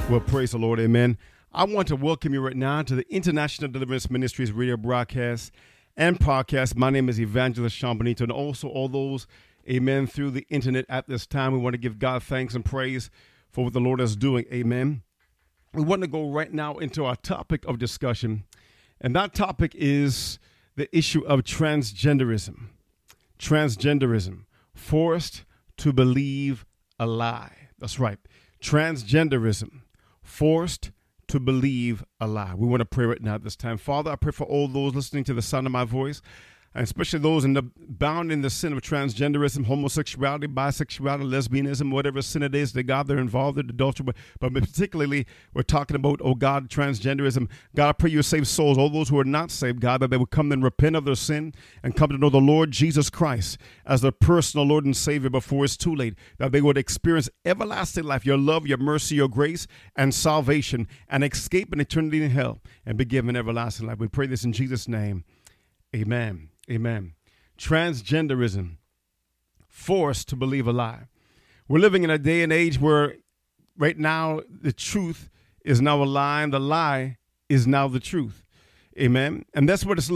Well, praise the Lord, amen. I want to welcome you right now to the International Deliverance Ministries radio broadcast and podcast. My name is Evangelist Sean Benito, and also all those, amen, through the internet at this time. We want to give God thanks and praise for what the Lord is doing, amen. We want to go right now into our topic of discussion, and that topic is the issue of transgenderism. Transgenderism, forced to believe a lie. That's right, transgenderism. Forced to believe a lie. We want to pray right now at this time. Father, I pray for all those listening to the sound of my voice, and especially those bound in the sin of transgenderism, homosexuality, bisexuality, lesbianism, whatever sin it is, that God, they're involved in adultery. But particularly, we're talking about, oh God, transgenderism. God, I pray you save souls, all those who are not saved, God, that they would come and repent of their sin and come to know the Lord Jesus Christ as their personal Lord and Savior before it's too late, that they would experience everlasting life, your love, your mercy, your grace, and salvation, and escape an eternity in hell and be given everlasting life. We pray this in Jesus' name. Amen. Amen. Transgenderism, forced to believe a lie. We're living in a day and age where right now the truth is now a lie and the lie is now the truth. Amen. And that's the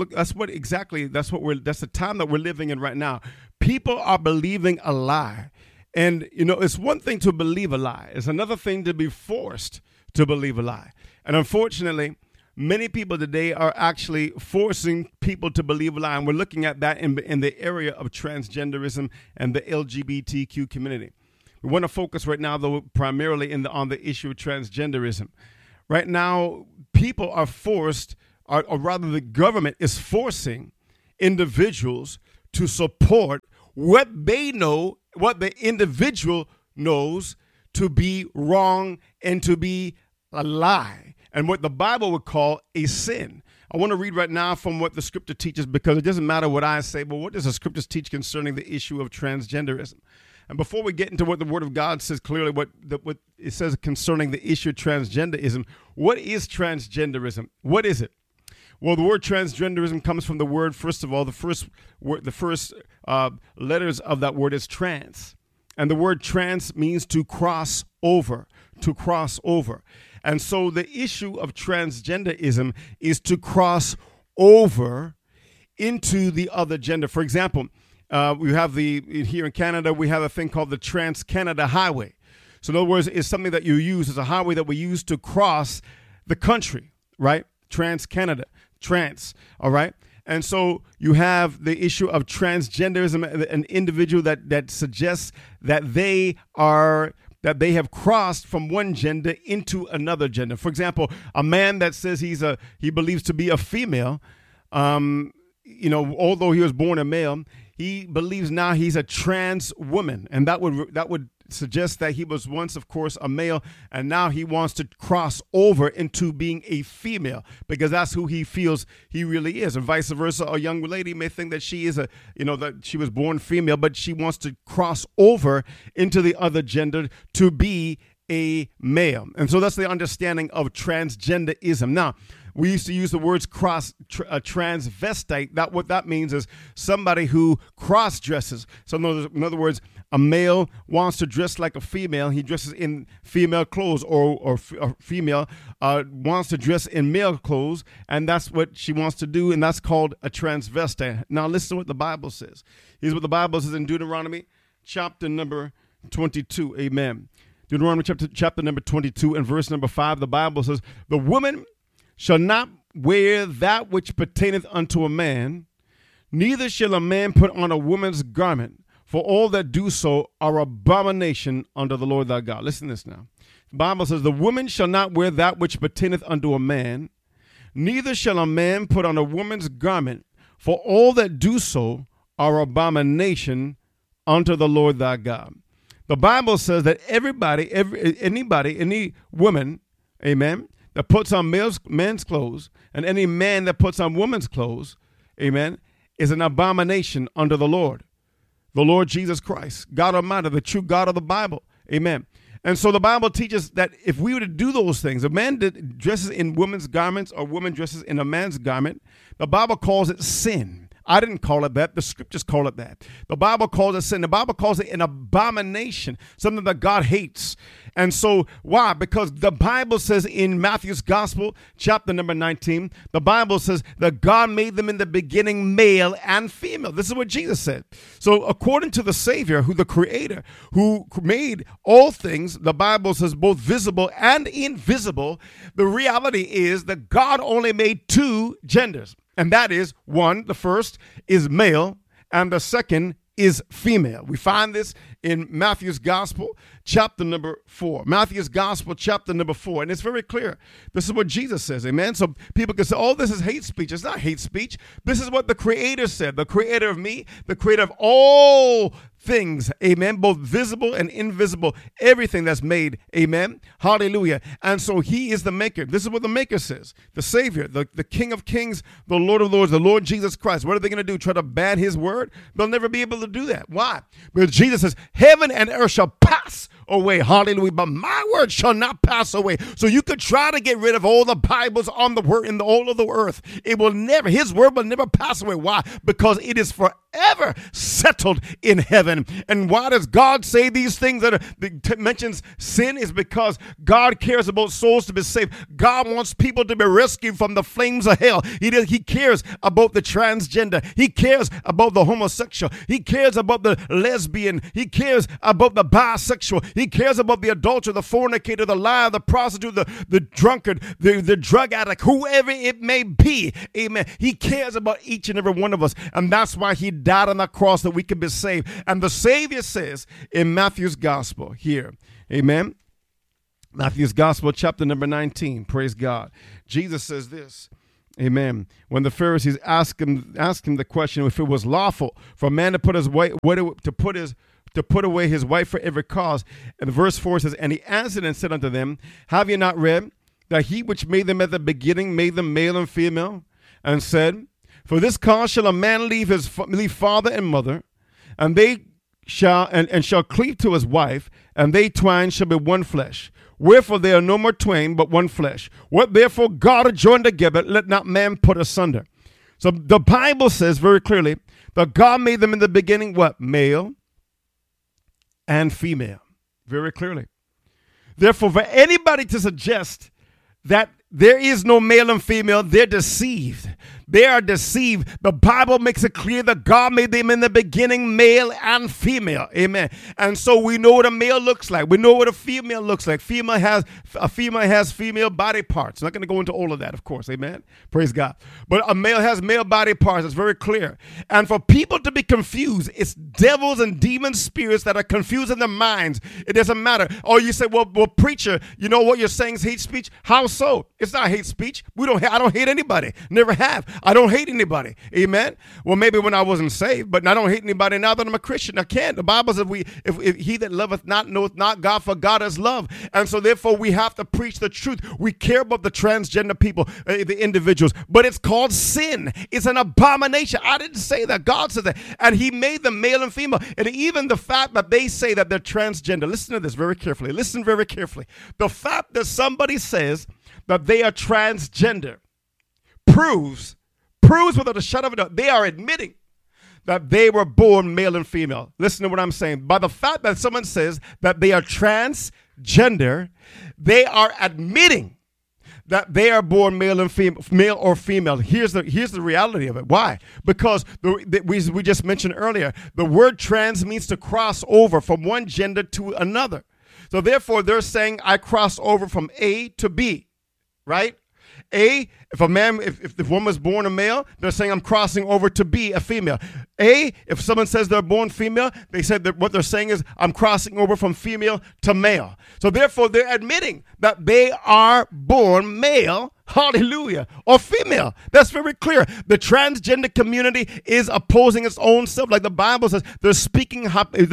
time that we're living in right now. People are believing a lie. And, it's one thing to believe a lie. It's another thing to be forced to believe a lie. And unfortunately, many people today are actually forcing people to believe a lie, and we're looking at that in the area of transgenderism and the LGBTQ community. We want to focus right now, though, primarily on the issue of transgenderism. Right now, people are forced, or rather the government is forcing individuals to support what they know, what the individual knows to be wrong and to be a lie, and what the Bible would call a sin. I want to read right now from what the scripture teaches, because it doesn't matter what I say, but what does the scriptures teach concerning the issue of transgenderism? And before we get into what the Word of God says clearly, what it says concerning the issue of transgenderism, what is transgenderism? What is it? Well, the word transgenderism comes from the word, first of all, the first letters of that word is trans. And the word trans means to cross over, to cross over. And so the issue of transgenderism is to cross over into the other gender. For example, we have here in Canada, we have a thing called the Trans-Canada Highway. So in other words, it's something that you use. It's a highway that we use to cross the country, right? Trans-Canada, trans, all right? And so you have the issue of transgenderism, an individual that suggests that they have crossed from one gender into another gender. For example, a man that says he believes to be a female, although he was born a male, he believes now he's a trans woman, and that would suggest that he was once, of course, a male, and now he wants to cross over into being a female because that's who he feels he really is, and vice versa. A young lady may think that she is that she was born female, but she wants to cross over into the other gender to be a male. And so that's the understanding of transgenderism. Now, we used to use the words transvestite. What that means is somebody who cross-dresses. So in other words, a male wants to dress like a female. He dresses in female clothes, or a female wants to dress in male clothes, and that's what she wants to do, and that's called a transvestite. Now, listen to what the Bible says. Here's what the Bible says in Deuteronomy chapter number 22. Amen. Deuteronomy chapter number 22 and verse number 5, the Bible says, "The woman shall not wear that which pertaineth unto a man, neither shall a man put on a woman's garment, for all that do so are abomination unto the Lord thy God." Listen to this now. The Bible says, "The woman shall not wear that which pertaineth unto a man, neither shall a man put on a woman's garment, for all that do so are abomination unto the Lord thy God." The Bible says that any woman, amen, that puts on men's clothes, and any man that puts on woman's clothes, amen, is an abomination unto the Lord Jesus Christ, God Almighty, the true God of the Bible, amen. And so the Bible teaches that if we were to do those things, a man that dresses in woman's garments or woman dresses in a man's garment, the Bible calls it sin. I didn't call it that. The scriptures call it that. The Bible calls it sin. The Bible calls it an abomination, something that God hates. And so why? Because the Bible says in Matthew's Gospel, chapter number 19, the Bible says that God made them in the beginning male and female. This is what Jesus said. So according to the Savior, who the Creator, who made all things, the Bible says both visible and invisible, the reality is that God only made two genders. And that is, one, the first is male, and the second is female. We find this in Matthew's Gospel, chapter number 4. Matthew's Gospel, chapter number 4. And it's very clear. This is what Jesus says, amen? So people can say, oh, this is hate speech. It's not hate speech. This is what the Creator said, the Creator of me, the Creator of all things, amen, both visible and invisible, everything that's made, amen, hallelujah. And so he is the maker. This is what the maker says, the Savior, the King of Kings, the Lord of Lords, the Lord Jesus Christ. What are they going to do, try to ban his word? They'll never be able to do that. Why? Because Jesus says, heaven and earth shall pass away, hallelujah, but my word shall not pass away. So you could try to get rid of all the Bibles on the word in the whole of the earth. It will never, his word will never pass away. Why? Because it is forever settled in heaven. And why does God say these things that mentions sin? Is because God cares about souls to be saved. God wants people to be rescued from the flames of hell. He cares about the transgender. He cares about the homosexual. He cares about the lesbian. He cares about the bisexual. He cares about the adulterer, the fornicator, the liar, the prostitute, the drunkard, the drug addict, whoever it may be. Amen. He cares about each and every one of us. And that's why he died on the cross, that we can be saved. And the Savior says in Matthew's Gospel here, amen, Matthew's Gospel, chapter number 19, praise God. Jesus says this, amen, when the Pharisees asked him the question if it was lawful for a man to put away his wife for every cause. And verse 4 says, and he answered and said unto them, have you not read that he which made them at the beginning made them male and female, and said, for this cause shall a man leave father and mother, and they shall cleave to his wife, and they twine shall be one flesh. Wherefore they are no more twain, but one flesh. What therefore God hath joined together, let not man put asunder. So the Bible says very clearly that God made them in the beginning what? Male and female. Very clearly. Therefore, for anybody to suggest that there is no male and female, they're deceived. They are deceived. The Bible makes it clear that God made them in the beginning male and female. Amen. And so we know what a male looks like. We know what a female looks like. A female has female body parts. I'm not going to go into all of that, of course. Amen. Praise God. But a male has male body parts. It's very clear. And for people to be confused, it's devils and demon spirits that are confusing their minds. It doesn't matter. Or you say, well, preacher, you know what you're saying is hate speech? How so? It's not hate speech. I don't hate anybody. Never have. I don't hate anybody. Amen. Well, maybe when I wasn't saved, but I don't hate anybody now that I'm a Christian. I can't. The Bible says if he that loveth not knoweth not God, for God is love. And so therefore we have to preach the truth. We care about the transgender people, the individuals, but it's called sin. It's an abomination. I didn't say that. God said that. And he made them male and female. And even the fact that they say that they're transgender, listen to this very carefully. Listen very carefully. The fact that somebody says that they are transgender proves without a shadow of a doubt, they are admitting that they were born male and female. Listen to what I'm saying. By the fact that someone says that they are transgender, they are admitting that they are born male and male or female. Here's the reality of it. Why? Because we just mentioned earlier, the word trans means to cross over from one gender to another. So therefore, they're saying I cross over from A to B, right? If the woman was born a male, they're saying I'm crossing over to be a female. If someone says they're born female, they said that what they're saying is I'm crossing over from female to male. So therefore, they're admitting that they are born male, hallelujah, or female. That's very clear. The transgender community is opposing its own self. Like the Bible says, they're speaking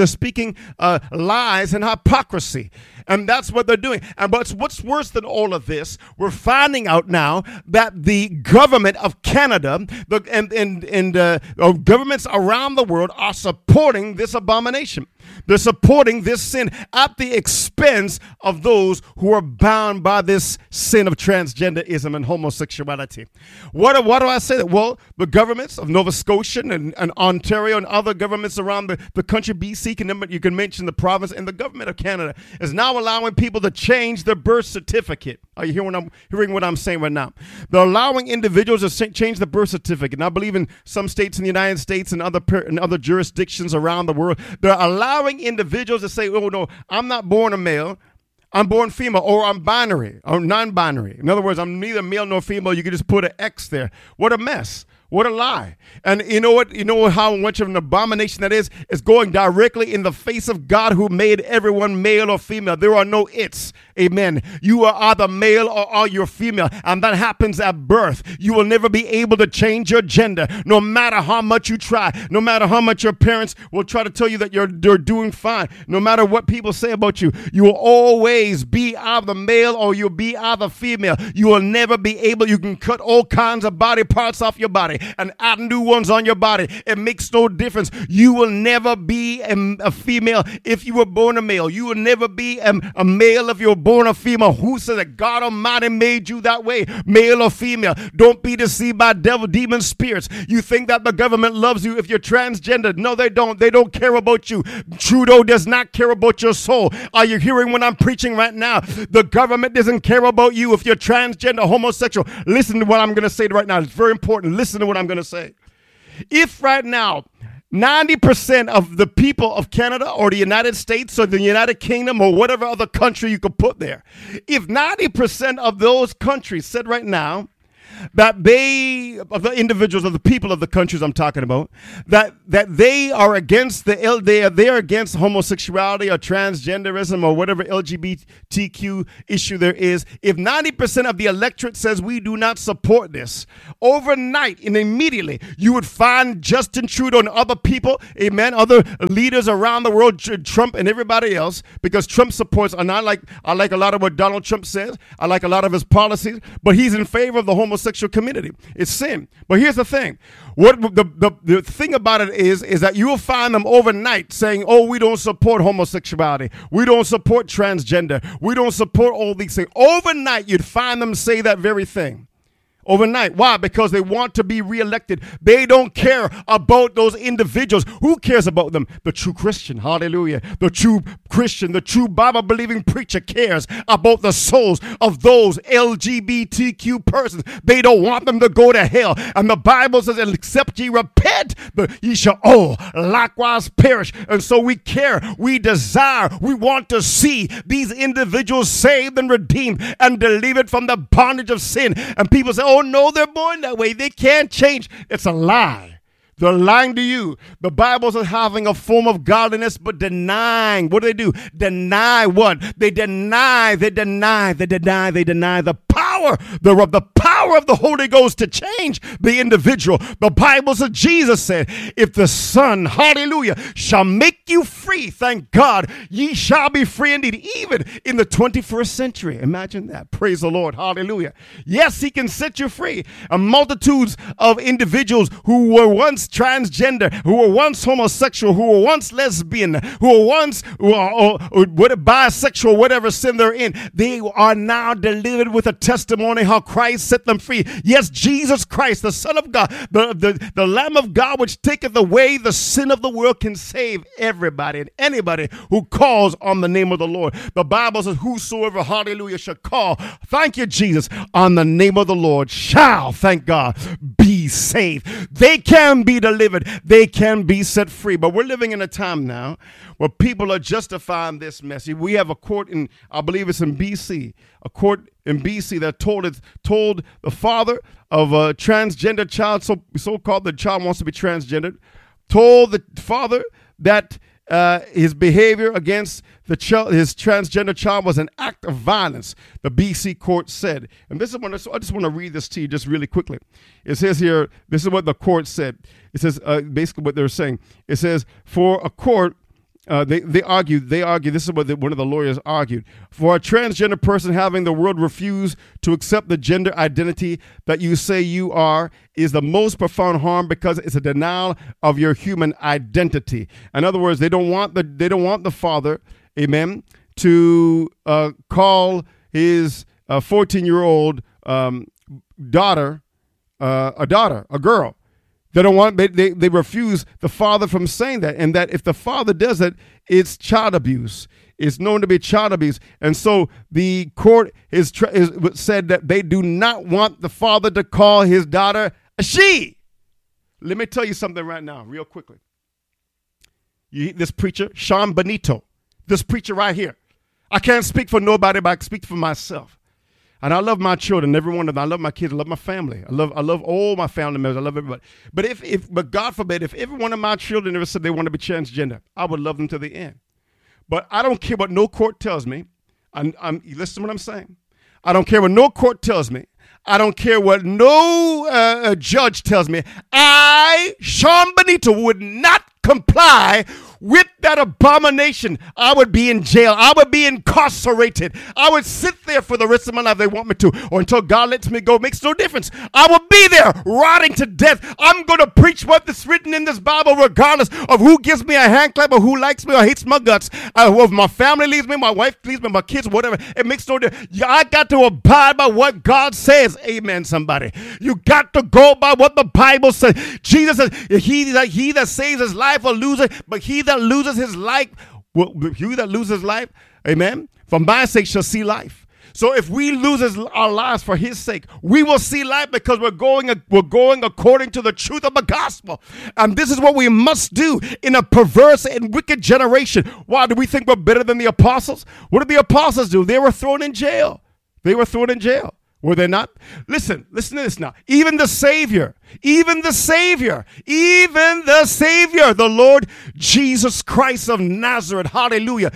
lies and hypocrisy. And that's what they're doing. But what's worse than all of this, we're finding out now that the government of Canada and governments around the world are supporting this abomination. They're supporting this sin at the expense of those who are bound by this sin of transgenderism and homosexuality. Why do I say that? Well, the governments of Nova Scotia and Ontario and other governments around the country, BC, you can mention the province, and the government of Canada is now allowing people to change their birth certificate. Are you hearing what I'm saying right now? They're allowing individuals to change the birth certificate. And I believe in some states in the United States and other jurisdictions around the world, they're allowing individuals to say, oh, no, I'm not born a male, I'm born female, or I'm binary or non-binary. In other words, I'm neither male nor female. You can just put an X there. What a mess. What a lie. And you know what? You know how much of an abomination that is? It's going directly in the face of God who made everyone male or female. There are no it's. Amen. You are either male or are you female. And that happens at birth. You will never be able to change your gender, no matter how much you try, no matter how much your parents will try to tell you that you're doing fine, no matter what people say about you. You will always be either male or you'll be either female. You will never be able, you can cut all kinds of body parts off your body and add new ones on your body. It makes no difference. You will never be a female if you were born a male. You will never be a male if you're born a female. Who said that God Almighty made you that way, male or female? Don't be deceived by devil, demon spirits. You think that the government loves you if you're transgender. No, they don't. They don't care about you. Trudeau does not care about your soul. Are you hearing what I'm preaching right now? The government doesn't care about you if you're transgender, homosexual. Listen to what I'm going to say right now. It's very important. Listen to what I'm going to say. If right now 90% of the people of Canada or the United States or the United Kingdom or whatever other country you could put there, if 90% of those countries said right now that of the individuals, of the people of the countries I'm talking about, that they are against they are against homosexuality or transgenderism or whatever LGBTQ issue there is, if 90% of the electorate says we do not support this, overnight and immediately you would find Justin Trudeau and other people, amen, other leaders around the world, Trump and everybody else, because Trump supports, and I like a lot of what Donald Trump says, I like a lot of his policies, but he's in favor of the homosexual community. It's sin. But here's the thing. What the thing about it is that you will find them overnight saying, oh, we don't support homosexuality. We don't support transgender. We don't support all these things. Overnight, you'd find them say that very thing. Overnight. Why? Because they want to be reelected. They don't care about those individuals. Who cares about them? The true Christian. Hallelujah. The true Christian, the true Bible-believing preacher cares about the souls of those LGBTQ persons. They don't want them to go to hell. And the Bible says, except ye repent, ye shall all likewise perish. And so we care, we desire, we want to see these individuals saved and redeemed and delivered from the bondage of sin. And people say, oh, no, they're born that way. They can't change. It's a lie. They're lying to you. The Bible says having a form of godliness, but denying. What do? Deny what? They deny the power of the Holy Ghost to change the individual. The Bible says, Jesus said, if the Son, hallelujah, shall make you free, thank God, ye shall be free indeed, even in the 21st century. Imagine that. Praise the Lord. Hallelujah. Yes, he can set you free. And multitudes of individuals who were once transgender, who were once homosexual, who were once lesbian, who were once bisexual, whatever sin they're in, they are now delivered with a testimony how Christ set them free. Yes, Jesus Christ, the Son of God, the Lamb of God, which taketh away the sin of the world, can save everybody and anybody who calls on the name of the Lord. The Bible says, whosoever, hallelujah, shall call, thank you, Jesus, on the name of the Lord shall, thank God, be saved. They can be delivered. They can be set free. But we're living in a time now where people are justifying this message. We have a court in, I believe it's in BC, a court in BC that told the father of a transgender child, so-called the child wants to be transgendered, told the father that his behavior against his transgender child was an act of violence, the BC court said. And this is what I just want to read this to you just really quickly. It says here, this is what the court said. It says basically what they're saying. It says, for a court They argue. This is what one of the lawyers argued. For a transgender person having the world refuse to accept the gender identity that you say you are is the most profound harm because it's a denial of your human identity. In other words, they don't want the father, amen, to call his 14-year-old daughter a girl. They don't want. They refuse the father from saying that, and that if the father does it, it's child abuse. It's known to be child abuse, and so the court is said that they do not want the father to call his daughter a she. Let me tell you something right now, real quickly. This preacher, Sean Benito, this preacher right here. I can't speak for nobody, but I can speak for myself. And I love my children, every one of them. I love my kids. I love my family. I love all my family members. I love everybody. But God forbid, if every one of my children ever said they want to be transgender, I would love them to the end. But I don't care what no court tells me. Listen to what I'm saying. I don't care what no court tells me. I don't care what no judge tells me. I, Sean Benito, would not comply with that abomination. I would be in jail. I would be incarcerated. I would sit there for the rest of my life if they want me to, or until God lets me go. It makes no difference. I will be there rotting to death. I'm going to preach what is written in this Bible regardless of who gives me a hand clap or who likes me or hates my guts. If my family leaves me, my wife leaves me, my kids, whatever. It makes no difference. I got to abide by what God says. Amen, somebody. You got to go by what the Bible says. Jesus says, he that saves his life will lose it, but he that loses his life, amen, for my sake shall see life. So if we lose our lives for his sake, we will see life because we're going according to the truth of the gospel. And this is what we must do in a perverse and wicked generation. Why do we think we're better than the apostles? What did the apostles do? They were thrown in jail. Were they not? Listen to this now. Even the Savior, the Lord Jesus Christ of Nazareth, hallelujah,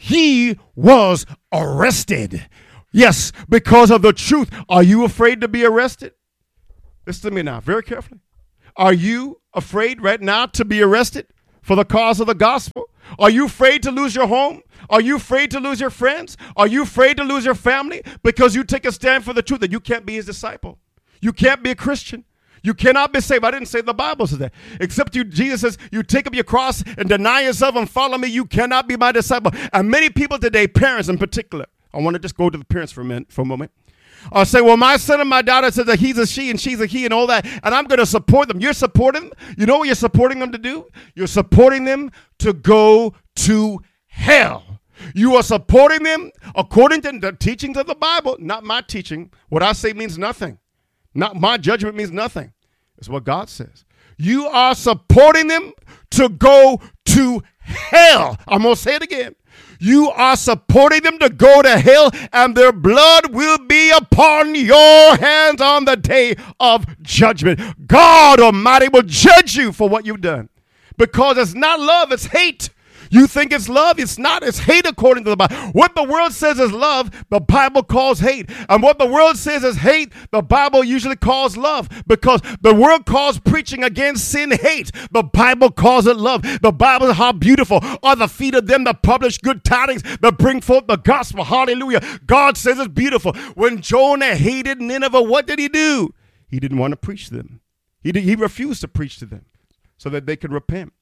he was arrested. Yes, because of the truth. Are you afraid to be arrested? Listen to me now, very carefully. Are you afraid right now to be arrested for the cause of the gospel? Are you afraid to lose your home? Are you afraid to lose your friends? Are you afraid to lose your family because you take a stand for the truth that you can't be his disciple? You can't be a Christian. You cannot be saved. I didn't say the Bible says that. Except Jesus says, you take up your cross and deny yourself and follow me. You cannot be my disciple. And many people today, parents in particular, I want to just go to the parents for a moment. Or say, well, my son and my daughter says that he's a she and she's a he and all that, and I'm going to support them. You're supporting them? You know what you're supporting them to do? You're supporting them to go to hell. You are supporting them according to the teachings of the Bible, not my teaching. What I say means nothing. Not my judgment means nothing. It's what God says. You are supporting them to go to hell. I'm going to say it again. You are supporting them to go to hell, and their blood will be upon your hands on the day of judgment. God Almighty will judge you for what you've done, because it's not love, it's hate. You think it's love? It's not. It's hate according to the Bible. What the world says is love, the Bible calls hate. And what the world says is hate, the Bible usually calls love, because the world calls preaching against sin hate. The Bible calls it love. The Bible is how beautiful are the feet of them that publish good tidings, that bring forth the gospel. Hallelujah. God says it's beautiful. When Jonah hated Nineveh, what did he do? He didn't want to preach to them. He refused to preach to them so that they could repent.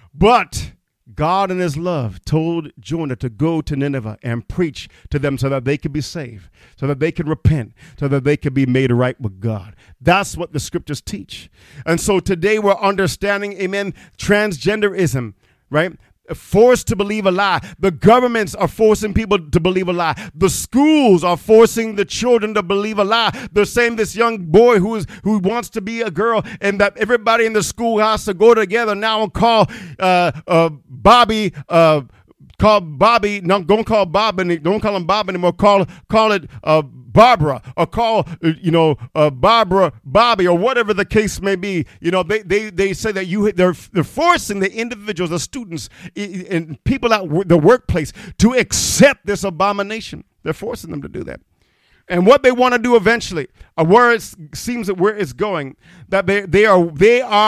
But God in his love told Jonah to go to Nineveh and preach to them so that they could be saved, so that they could repent, so that they could be made right with God. That's what the scriptures teach. And so today we're understanding, amen, transgenderism, right? Forced to believe a lie. The governments are forcing people to believe a lie. The schools are forcing the children to believe a lie. They're saying this young boy who wants to be a girl, and that everybody in the school has to go together now and call Bobby. Call Bobby. No, don't call Bob. Don't call him Bob anymore. Call it Barbara, or call Barbara Bobby, or whatever the case may be. You know, they say that they're forcing the individuals, the students, and people at the workplace to accept this abomination. They're forcing them to do that. And what they want to do eventually, where it seems that where it's going, that they are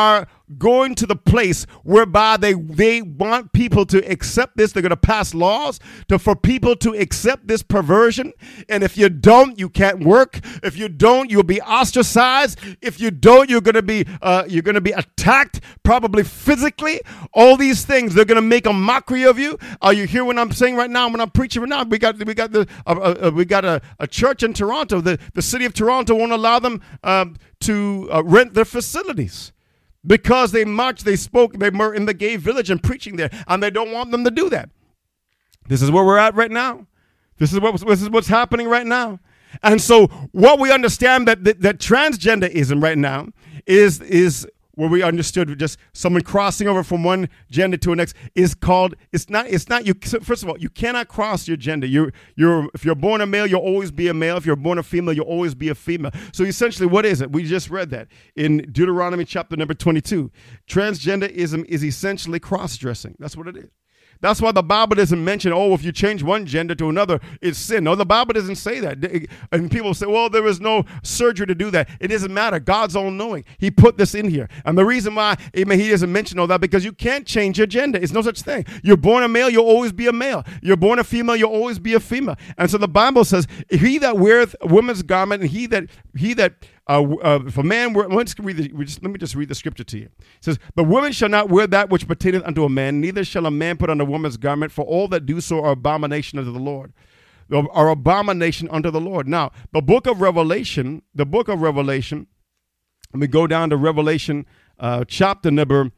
going to the place whereby they want people to accept this. They're going to pass laws for people to accept this perversion. And if you don't, you can't work. If you don't, you'll be ostracized. If you don't, you're going to be attacked, probably physically. All these things, they're going to make a mockery of you. You hear what I'm saying right now? When I'm preaching right now, we got a church in Toronto. The city of Toronto won't allow them to rent their facilities because they marched, they spoke, they were in the gay village and preaching there, and they don't want them to do that. This is where we're at right now. This is what's happening right now. And so what we understand that transgenderism right now is where we understood just someone crossing over from one gender to the next is called, it's not you. First of all, you cannot cross your gender. If you're born a male, you'll always be a male. If you're born a female, you'll always be a female. So essentially, what is it? We just read that in Deuteronomy chapter number 22. Transgenderism is essentially cross-dressing. That's what it is. That's why the Bible doesn't mention, if you change one gender to another, it's sin. No, the Bible doesn't say that. And people say, well, there is no surgery to do that. It doesn't matter. God's all knowing. He put this in here. And the reason why, amen, he doesn't mention all that, because you can't change your gender. It's no such thing. You're born a male, you'll always be a male. You're born a female, you'll always be a female. And so the Bible says, he that weareth a woman's garment, and he that if a man let me just read the scripture to you. It says, the woman shall not wear that which pertaineth unto a man, neither shall a man put on a woman's garment, for all that do so are abomination unto the Lord. Are abomination unto the Lord. Now, the book of Revelation, let me go down to Revelation chapter number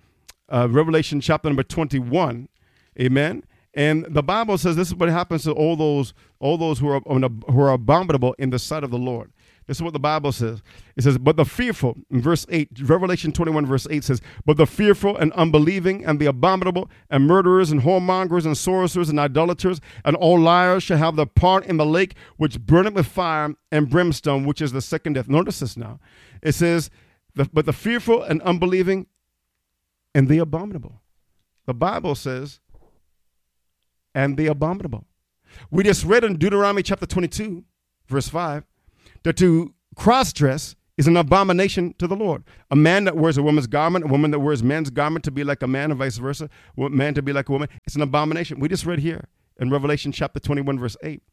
21. Amen. And the Bible says this is what happens to all those who are abominable in the sight of the Lord. This is what the Bible says. It says, but the fearful, in verse 8, Revelation 21, verse 8 says, but the fearful and unbelieving and the abominable and murderers and whoremongers and sorcerers and idolaters and all liars shall have their part in the lake which burneth with fire and brimstone, which is the second death. Notice this now. It says, but the fearful and unbelieving and the abominable. The Bible says, and the abominable. We just read in Deuteronomy chapter 22, verse 5, that to cross-dress is an abomination to the Lord. A man that wears a woman's garment, a woman that wears men's garment to be like a man and vice versa, a man to be like a woman, it's an abomination. We just read here in Revelation chapter 21, verse 8.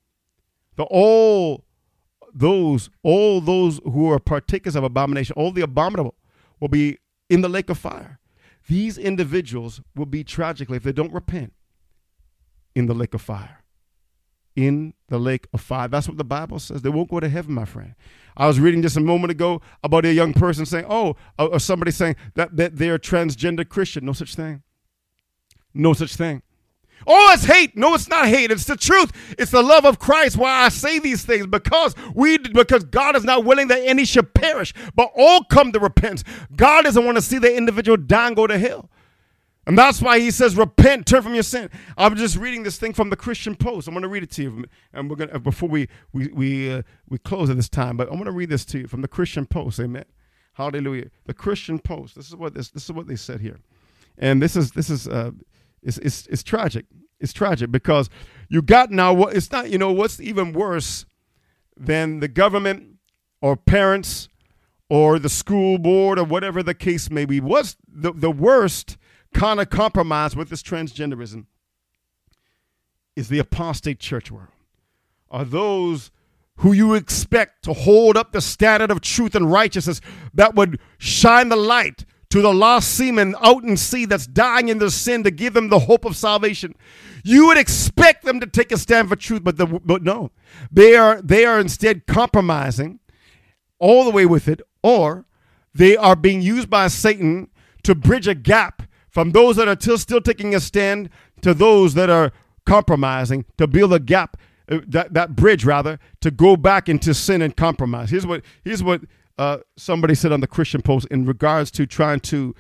All those who are partakers of abomination, all the abominable, will be in the lake of fire. These individuals will be tragically, if they don't repent, in the lake of fire. In the lake of fire. That's what the Bible says. They won't go to heaven, my friend. I was reading just a moment ago about a young person saying, or somebody saying that they're a transgender Christian. No such thing. No such thing. Oh, it's hate. No, it's not hate. It's the truth. It's the love of Christ. Why I say these things, because God is not willing that any should perish, but all come to repentance. God doesn't want to see the individual die and go to hell. And that's why he says, repent, turn from your sin. I'm just reading this thing from the Christian Post. I'm going to read it to you. And we're going to, before we close at this time, but I'm going to read this to you from the Christian Post. Amen. Hallelujah. The Christian Post. This is what they said here. And this is it's tragic. It's tragic because you got now what it's not, what's even worse than the government or parents or the school board or whatever the case may be. What's the worst kind of compromise with this transgenderism is the apostate church world. Are those who you expect to hold up the standard of truth and righteousness that would shine the light to the lost seaman out in sea that's dying in their sin to give them the hope of salvation. You would expect them to take a stand for truth, but no. They are instead compromising all the way with it, or they are being used by Satan to bridge a gap from those that are still taking a stand to those that are compromising, to build a gap, that bridge rather, to go back into sin and compromise. Here's what somebody said on the Christian Post in regards to trying to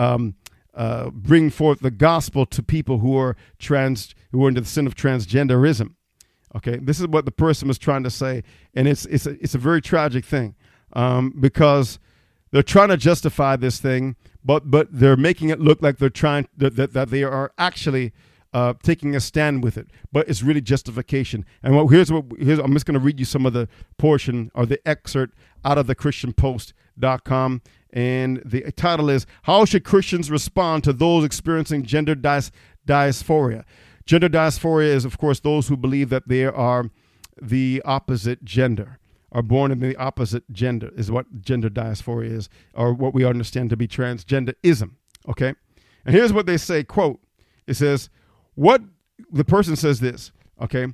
bring forth the gospel to people who are into the sin of transgenderism. Okay, this is what the person was trying to say, and it's a very tragic thing because they're trying to justify this thing, but they're making it look like they're trying that they are actually taking a stand with it, but it's really justification. And here's I'm just going to read you some of the portion or the excerpt out of the ChristianPost.com, And the title is, How Should Christians Respond to Those Experiencing Gender Dysphoria? Gender dysphoria is, of course, those who believe that they are the opposite gender, are born in the opposite gender, is what gender dysphoria is, or what we understand to be transgenderism, okay? And here's what they say, quote, it says, the person says this, okay?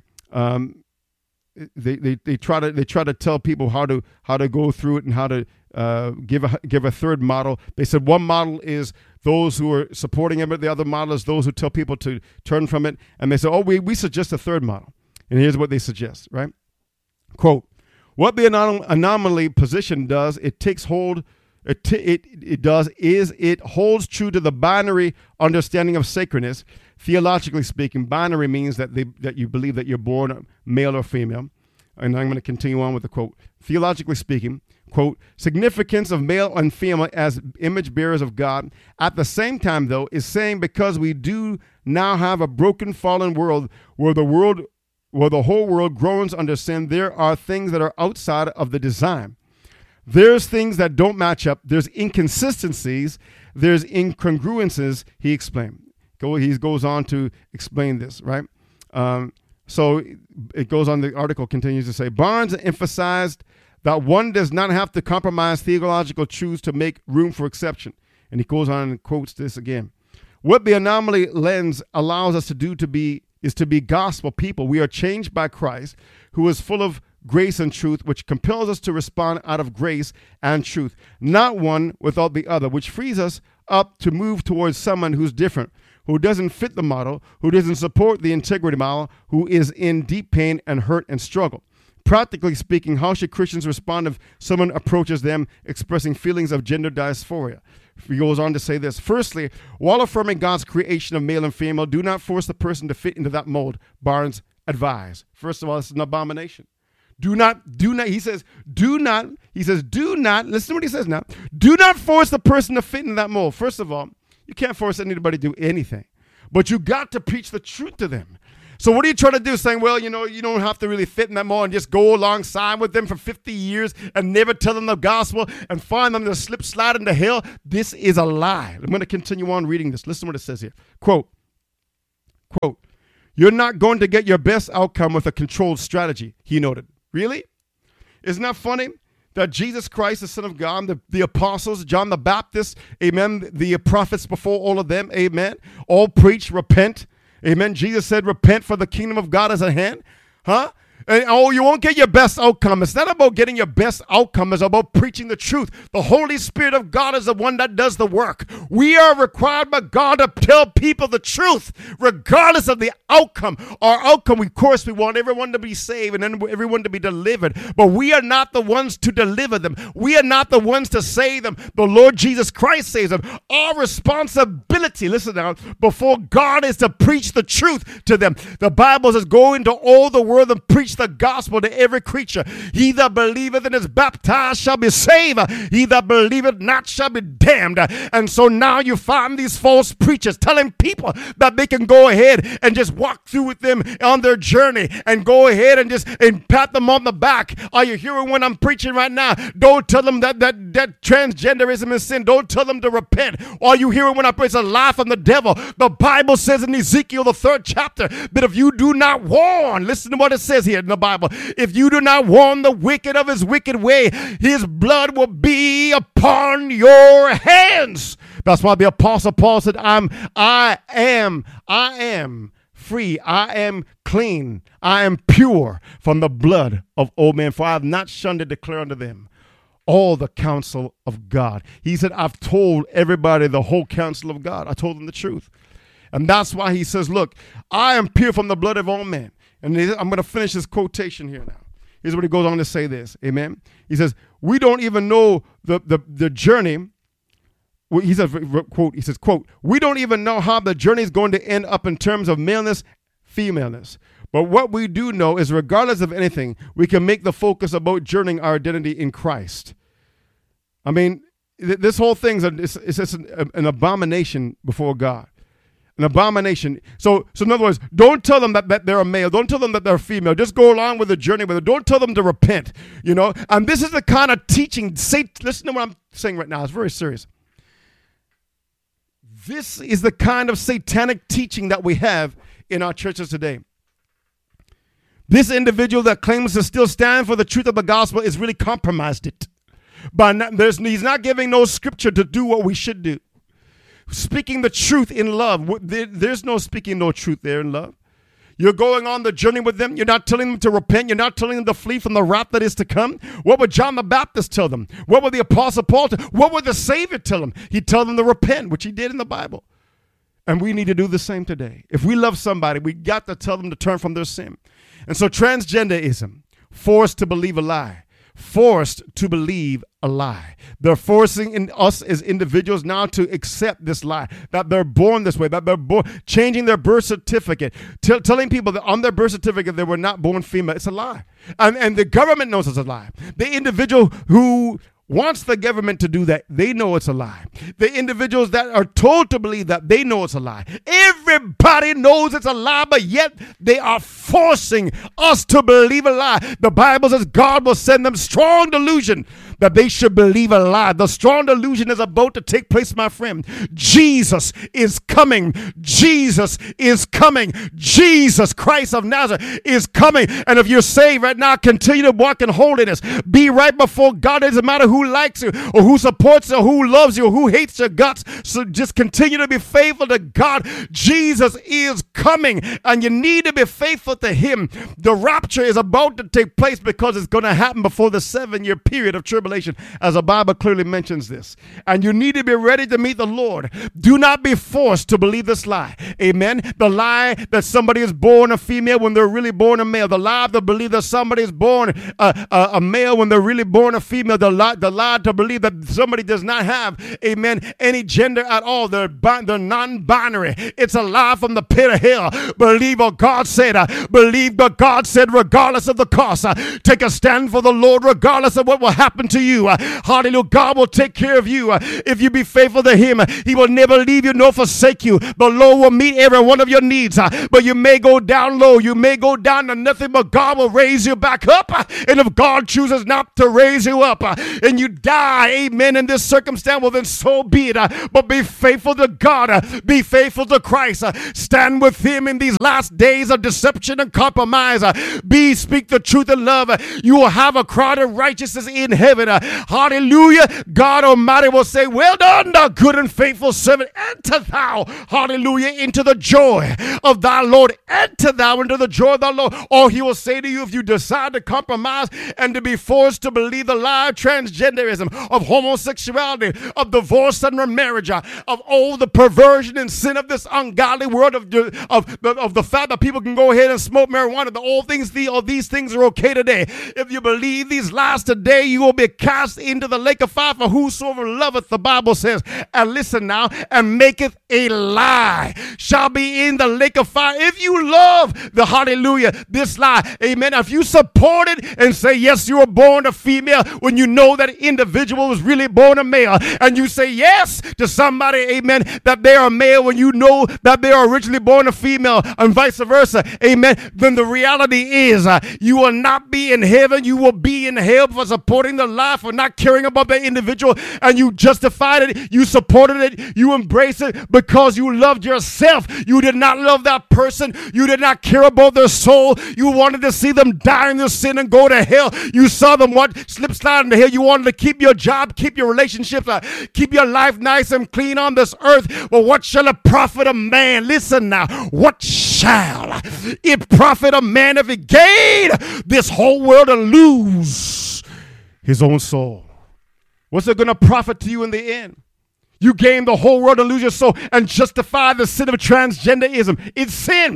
They try to tell people how to go through it and how to give a third model. They said one model is those who are supporting it, the other model is those who tell people to turn from it. And they say, we suggest a third model. And here's what they suggest, right? Quote, what the anomaly position does, it takes hold. It holds true to the binary understanding of sacredness. Theologically speaking, binary means that you believe that you're born male or female. And I'm going to continue on with the quote. Theologically speaking, quote, significance of male and female as image bearers of God. At the same time, though, is saying because we do now have a broken, fallen world where the whole world groans under sin, there are things that are outside of the design. There's things that don't match up. There's inconsistencies. There's incongruences, he explained. He goes on to explain this, right? So it goes on, the article continues to say, Barnes emphasized that one does not have to compromise theological truths to make room for exception. And he goes on and quotes this again. What the anomaly lens allows us to do is to be gospel people. We are changed by Christ, who is full of grace and truth, which compels us to respond out of grace and truth, not one without the other, which frees us up to move towards someone who's different, who doesn't fit the model, who doesn't support the integrity model, who is in deep pain and hurt and struggle. Practically speaking, how should Christians respond if someone approaches them expressing feelings of gender dysphoria? He goes on to say this. Firstly, while affirming God's creation of male and female, do not force the person to fit into that mold, Barnes advised. First of all, it's an abomination. Do not, he says, do not, listen to what he says now. Do not force the person to fit in that mold. First of all, you can't force anybody to do anything, but you got to preach the truth to them. So what are you trying to do? Saying, well, you don't have to really fit in that mold and just go alongside with them for 50 years and never tell them the gospel and find them to slide into hell. This is a lie. I'm going to continue on reading this. Listen to what it says here. Quote, you're not going to get your best outcome with a controlled strategy, he noted. Really? Isn't that funny? That Jesus Christ, the Son of God, the apostles, John the Baptist, amen, the prophets before all of them, amen, all preach, repent, amen. Jesus said, repent for the kingdom of God is at hand, huh? And, you won't get your best outcome. It's not about getting your best outcome. It's about preaching the truth. The Holy Spirit of God is the one that does the work. We are required by God to tell people the truth, regardless of the outcome. Our outcome, of course, we want everyone to be saved and then everyone to be delivered. But we are not the ones to deliver them. We are not the ones to save them. The Lord Jesus Christ saves them. Our responsibility, listen now, before God is to preach the truth to them. The Bible says, go into all the world and preach the gospel to every creature. He that believeth and is baptized shall be saved. He that believeth not shall be damned. And so now you find these false preachers telling people that they can go ahead and just walk through with them on their journey and go ahead and just pat them on the back. Are you hearing what I'm preaching right now? Don't tell them that transgenderism is sin. Don't tell them to repent. Are you hearing when I preach? It's a lie from the devil. The Bible says in Ezekiel, the 3rd chapter, that if you do not warn, listen to what it says here in the Bible, if you do not warn the wicked of his wicked way, his blood will be upon your hands. That's why the Apostle Paul said, I am free. I am clean. I am pure from the blood of old men, for I have not shunned to declare unto them all the counsel of God. He said, I've told everybody the whole counsel of God. I told them the truth. And that's why he says, look, I am pure from the blood of all men. And I'm going to finish this quotation here now. Here's what he goes on to say this. Amen. He says, we don't even know the journey. He says, quote, we don't even know how the journey is going to end up in terms of maleness, femaleness. But what we do know is regardless of anything, we can make the focus about journeying our identity in Christ. I mean, this whole thing is just an abomination before God. An abomination. So in other words, don't tell them that they're a male. Don't tell them that they're a female. Just go along with the journey with it. Don't tell them to repent, And this is the kind of teaching. Listen to what I'm saying right now. It's very serious. This is the kind of satanic teaching that we have in our churches today. This individual that claims to still stand for the truth of the gospel is really compromised it. But he's not giving no scripture to do what we should do. Speaking the truth in love. There's no speaking no truth there in love. You're going on the journey with them. You're not telling them to repent. You're not telling them to flee from the wrath that is to come. What would John the Baptist tell them? What would the Apostle Paul tell them? What would the Savior tell them? He'd tell them to repent, which he did in the Bible. And we need to do the same today. If we love somebody, we got to tell them to turn from their sin. And so transgenderism, forced to believe a lie. Forced to believe a lie. They're forcing in us as individuals now to accept this lie, that they're born this way, that they're changing their birth certificate, telling people that on their birth certificate they were not born female. It's a lie. And the government knows it's a lie. The individual who wants the government to do that, they know it's a lie. The individuals that are told to believe that, they know it's a lie. Everybody knows it's a lie, but yet they are forcing us to believe a lie. The Bible says God will send them strong delusion that they should believe a lie. The strong delusion is about to take place, my friend. Jesus is coming. Jesus is coming. Jesus Christ of Nazareth is coming. And if you're saved right now, continue to walk in holiness. Be right before God. It doesn't matter who likes you or who supports you or who loves you or who hates your guts. So just continue to be faithful to God. Jesus is coming and you need to be faithful to him. The rapture is about to take place because it's going to happen before the 7-year period of tribulation, as the Bible clearly mentions this. And you need to be ready to meet the Lord. Do not be forced to believe this lie. Amen. The lie that somebody is born a female when they're really born a male. The lie to believe that somebody is born a male when they're really born a female. The lie to believe that somebody does not have, amen, any gender at all. They're non-binary. It's a lie from the pit of hell. Believe what God said. Believe what God said regardless of the cost. Take a stand for the Lord regardless of what will happen to you. Hallelujah. God will take care of you. If you be faithful to him, he will never leave you nor forsake you. The Lord will meet every one of your needs. But you may go down low. You may go down to nothing, but God will raise you back up. And if God chooses not to raise you up and you die, amen, in this circumstance, well then so be it. But be faithful to God. Be faithful to Christ. Stand with him in these last days of deception and compromise. Speak the truth in love. You will have a crowd of righteousness in heaven. Hallelujah. God Almighty will say, well done, thou good and faithful servant. Enter thou, hallelujah, into the joy of thy Lord. Enter thou into the joy of thy Lord. Or he will say to you, if you decide to compromise and to be forced to believe the lie of transgenderism, of homosexuality, of divorce and remarriage, of all the perversion and sin of this ungodly world, of the fact that people can go ahead and smoke marijuana, all these things are okay today. If you believe these lies today, you will be cast into the lake of fire. For whosoever loveth, the Bible says, and listen now, and maketh a lie, shall be in the lake of fire. If you love the hallelujah, this lie, amen, if you support it and say, yes, you were born a female, when you know that individual was really born a male, and you say yes to somebody, amen, that they are male when you know that they are originally born a female, and vice versa, amen, then the reality is you will not be in heaven. You will be in hell for supporting the lie, for not caring about that individual, and you justified it, you supported it, you embraced it because you loved yourself. You did not love that person. You did not care about their soul. You wanted to see them die in their sin and go to hell. You saw them slip slide into hell. You wanted to keep your job, keep your relationships, keep your life nice and clean on this earth. But what shall it profit a man? Listen now. What shall it profit a man if he gain this whole world and lose his own soul? What's it going to profit to you in the end? You gain the whole world and lose your soul and justify the sin of transgenderism. It's sin.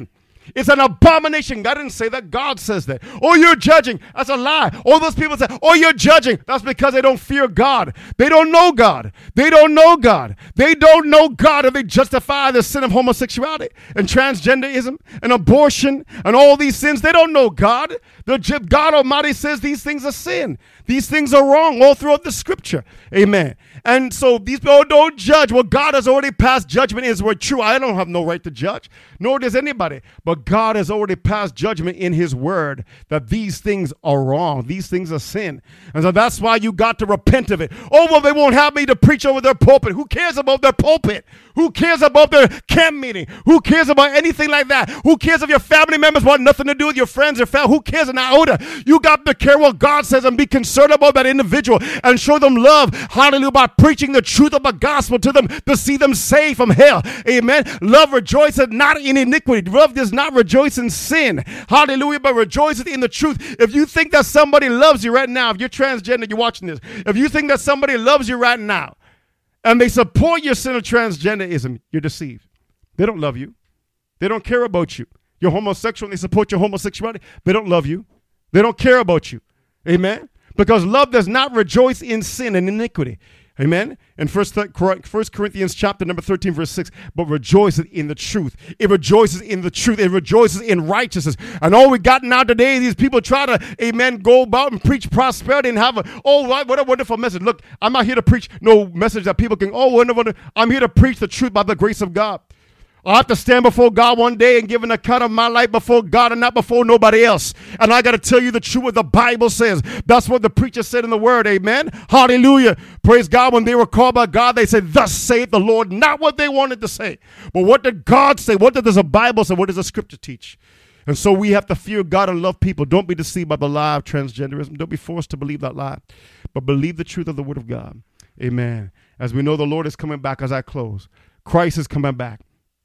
It's an abomination. God didn't say that. God says that. Oh, you're judging. That's a lie. All those people say, oh, you're judging. That's because they don't fear God. They don't know God. They don't know God. They don't know God, and they justify the sin of homosexuality and transgenderism and abortion and all these sins. They don't know God. God Almighty says these things are sin. These things are wrong all throughout the scripture. Amen. And so these people don't judge. Well, God has already passed judgment in his word. True, I don't have no right to judge, nor does anybody. But God has already passed judgment in his word that these things are wrong. These things are sin. And so that's why you got to repent of it. Oh, well, they won't have me to preach over their pulpit. Who cares about their pulpit? Who cares about their camp meeting? Who cares about anything like that? Who cares if your family members want nothing to do with your friends or family? Who cares an iota? You got to care what God says and be concerned about that individual and show them love. Hallelujah. By preaching the truth of the gospel to them to see them saved from hell. Amen. Love rejoices not in iniquity. Love does not rejoice in sin. Hallelujah. But rejoices in the truth. If you think that somebody loves you right now, if you're transgender, you're watching this. If you think that somebody loves you right now and they support your sin of transgenderism, you're deceived. They don't love you. They don't care about you. You're homosexual and they support your homosexuality. They don't love you. They don't care about you. Amen. Because love does not rejoice in sin and iniquity. Amen. In 1 Corinthians chapter number 13, verse 6, but rejoices in the truth. It rejoices in the truth. It rejoices in righteousness. And all we got now today, these people try to, amen, go about and preach prosperity and have what a wonderful message. Look, I'm not here to preach no message that people can, wonderful. I'm here to preach the truth by the grace of God. I have to stand before God one day and give an account of my life before God and not before nobody else. And I got to tell you the truth what the Bible says. That's what the preacher said in the word. Amen. Hallelujah. Praise God. When they were called by God, they said, thus saith the Lord. Not what they wanted to say. But what did God say? What does the Bible say? What does the scripture teach? And so we have to fear God and love people. Don't be deceived by the lie of transgenderism. Don't be forced to believe that lie. But believe the truth of the word of God. Amen. As we know, the Lord is coming back as I close. Christ is coming back.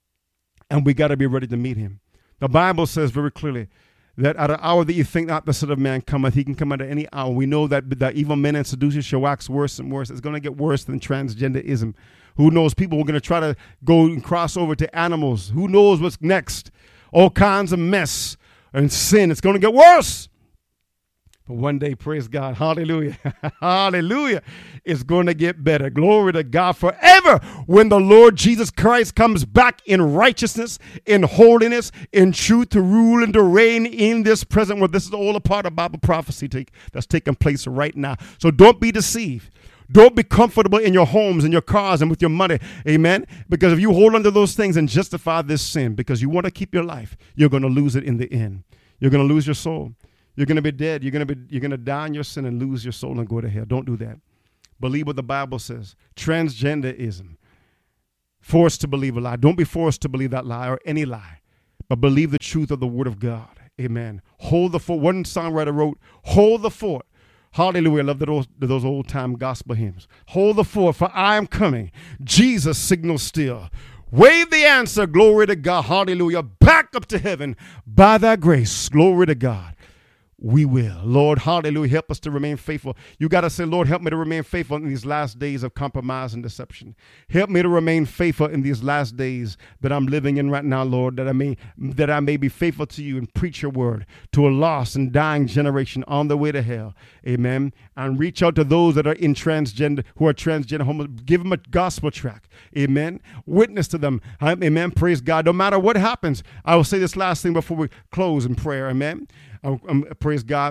And we got to be ready to meet him. The Bible says very clearly that at an hour that you think not the Son of Man cometh, he can come at any hour. We know that the evil men and seducers shall wax worse and worse. It's going to get worse than transgenderism. Who knows? People are going to try to go and cross over to animals. Who knows what's next? All kinds of mess and sin. It's going to get worse. But one day, praise God, hallelujah, hallelujah, it's going to get better. Glory to God forever when the Lord Jesus Christ comes back in righteousness, in holiness, in truth to rule and to reign in this present world. This is all a part of Bible prophecy that's taking place right now. So don't be deceived. Don't be comfortable in your homes and your cars and with your money. Amen. Because if you hold on to those things and justify this sin because you want to keep your life, you're going to lose it in the end. You're going to lose your soul. You're going to be dead. You're going to die in your sin and lose your soul and go to hell. Don't do that. Believe what the Bible says. Transgenderism. Forced to believe a lie. Don't be forced to believe that lie or any lie, but believe the truth of the word of God. Amen. Hold the fort. One songwriter wrote, hold the fort. Hallelujah. I love those old time gospel hymns. Hold the fort, for I am coming. Jesus signals still. Wave the answer. Glory to God. Hallelujah. Back up to heaven by thy grace. Glory to God. We will. Lord, hallelujah, help us to remain faithful. You got to say, Lord, help me to remain faithful in these last days of compromise and deception. Help me to remain faithful in these last days that I'm living in right now, Lord, that I may be faithful to you and preach your word to a lost and dying generation on the way to hell. Amen. And reach out to those that are in transgender, who are transgender, give them a gospel tract. Amen. Witness to them. Amen. Praise God. No matter what happens, I will say this last thing before we close in prayer. Amen. Praise God.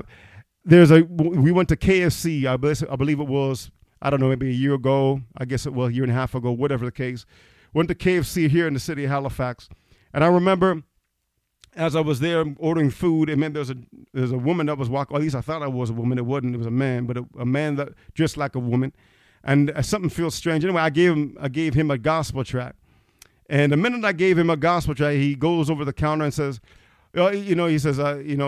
We went to KFC, I believe it was, I don't know, maybe a year ago. I guess it was a year and a half ago, whatever the case. Went to KFC here in the city of Halifax. And I remember as I was there ordering food, and there's a woman that was walking, or at least I thought I was a woman. It wasn't, it was a man, but a man that dressed like a woman. And something feels strange. Anyway, I gave him a gospel tract. And the minute I gave him a gospel tract, he goes over the counter and says, he says,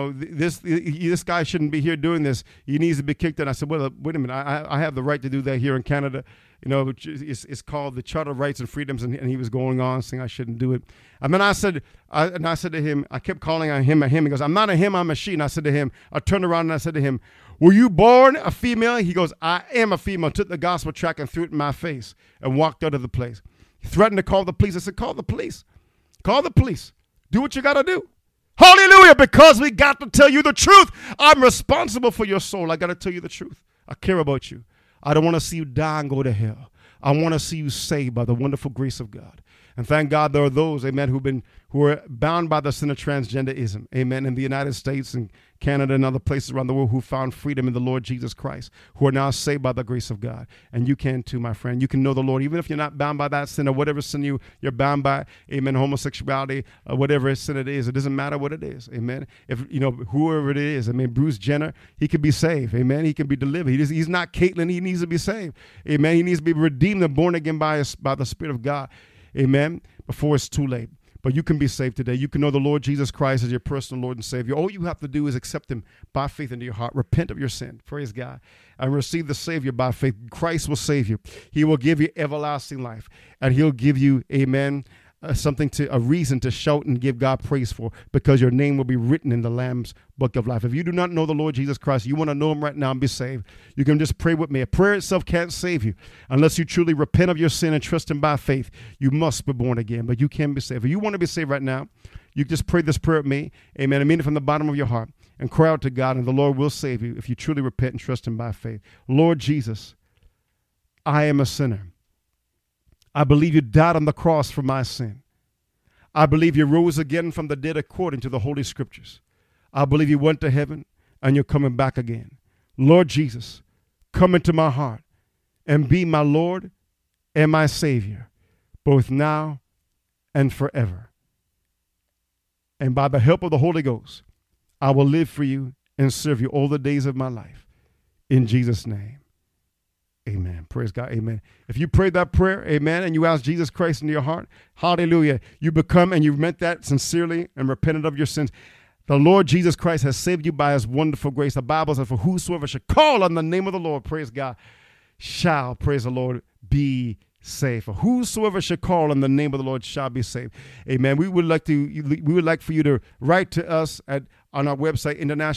this guy shouldn't be here doing this. He needs to be kicked out. I said, well, wait a minute. I have the right to do that here in Canada. It's called the Charter of Rights and Freedoms, and he was going on saying I shouldn't do it. And then I said to him, I kept calling on him and him. He goes, I'm not a him, I'm a she. And I said to him, I turned around and I said to him, were you born a female? He goes, I am a female. Took the gospel tract and threw it in my face and walked out of the place. He threatened to call the police. I said, call the police. Call the police. Do what you got to do. Hallelujah. Because we got to tell you the truth. I'm responsible for your soul. I got to tell you the truth. I care about you. I don't want to see you die and go to hell. I want to see you saved by the wonderful grace of God. And thank God there are those, amen, who are bound by the sin of transgenderism, amen, in the United States and Canada and other places around the world who found freedom in the Lord Jesus Christ, who are now saved by the grace of God. And you can too, my friend. You can know the Lord, even if you're not bound by that sin or whatever sin you're bound by, amen, homosexuality, or whatever sin it is. It doesn't matter what it is, amen. If, whoever it is, I mean, Bruce Jenner, he could be saved, amen. He can be delivered. He's not Caitlyn. He needs to be saved, amen. He needs to be redeemed and born again by the Spirit of God, amen, before it's too late. But you can be saved today. You can know the Lord Jesus Christ as your personal Lord and Savior. All you have to do is accept him by faith into your heart. Repent of your sin. Praise God. And receive the Savior by faith. Christ will save you. He will give you everlasting life. And he'll give you, amen, a reason to shout and give God praise for, because your name will be written in the Lamb's book of life. If you do not know the Lord Jesus Christ, you want to know him right now and be saved, you can just pray with me. A prayer itself can't save you unless you truly repent of your sin and trust him by faith. You must be born again, but you can be saved. If you want to be saved right now, you just pray this prayer with me, amen, and mean it from the bottom of your heart, and cry out to God, and the Lord will save you if you truly repent and trust him by faith. Lord Jesus, I am a sinner. I believe you died on the cross for my sin. I believe you rose again from the dead according to the Holy Scriptures. I believe you went to heaven and you're coming back again. Lord Jesus, come into my heart and be my Lord and my Savior, both now and forever. And by the help of the Holy Ghost, I will live for you and serve you all the days of my life. In Jesus' name. Amen. Praise God. Amen. If you prayed that prayer, amen, and you asked Jesus Christ into your heart, hallelujah, you become and you've meant that sincerely and repented of your sins. The Lord Jesus Christ has saved you by his wonderful grace. The Bible says, for whosoever shall call on the name of the Lord, praise God, shall, praise the Lord, be saved. For whosoever shall call on the name of the Lord shall be saved. Amen. We would like for you to write to us on our website,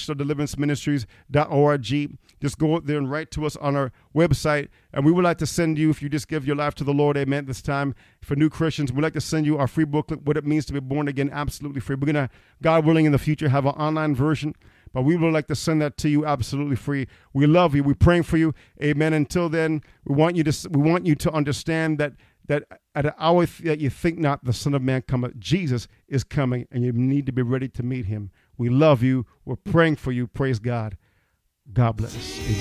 internationaldeliveranceministries.org. Just go there and write to us on our website. And we would like to send you, if you just give your life to the Lord, amen, this time for new Christians, we'd like to send you our free booklet, What It Means to Be Born Again, absolutely free. We're going to, God willing, in the future, have an online version, but we would like to send that to you absolutely free. We love you. We're praying for you. Amen. Until then, we want you to understand that at an hour that you think not, the Son of Man cometh. Jesus is coming, and you need to be ready to meet him. We love you. We're praying for you. Praise God. God bless. Amen.